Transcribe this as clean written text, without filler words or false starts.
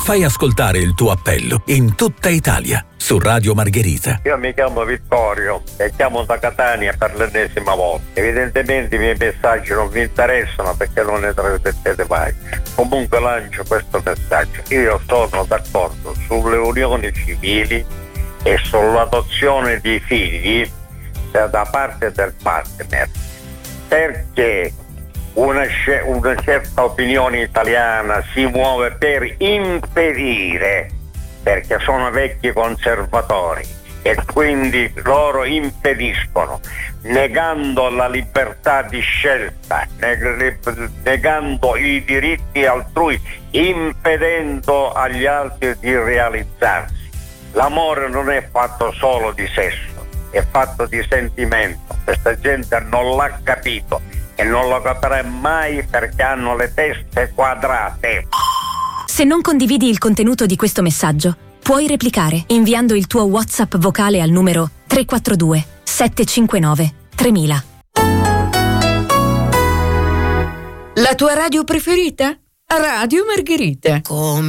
Fai ascoltare il tuo appello in tutta Italia su Radio Margherita. Io mi chiamo Vittorio e chiamo da Catania per l'ennesima volta. Evidentemente i miei messaggi non vi interessano perché non ne trasmettete mai. Comunque lancio questo messaggio. Io sono d'accordo sulle unioni civili e sull'adozione di figli da parte del partner, perché una certa opinione italiana si muove per impedire, perché sono vecchi conservatori e quindi loro impediscono, negando la libertà di scelta, negando i diritti altrui, impedendo agli altri di realizzarsi. L'amore non è fatto solo di sesso, è fatto di sentimento. Questa gente non l'ha capito e non lo capirà mai perché hanno le teste quadrate. Se non condividi il contenuto di questo messaggio, puoi replicare inviando il tuo WhatsApp vocale al numero 342 759 3000. La tua radio preferita? Radio Margherita. Come